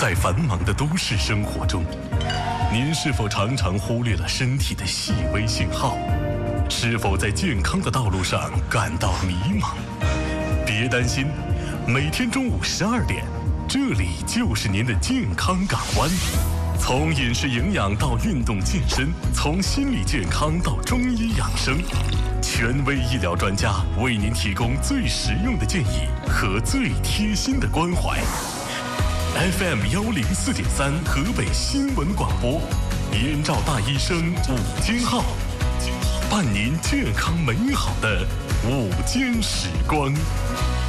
在繁忙的都市生活中，您是否常常忽略了身体的细微信号？是否在健康的道路上感到迷茫？别担心，每天中午12点，这里就是您的健康港湾。从饮食营养到运动健身，从心理健康到中医养生，权威医疗专家为您提供最实用的建议和最贴心的关怀。FM 104.3河北新闻广播，燕赵大医生午间号，伴您健康美好的午间时光。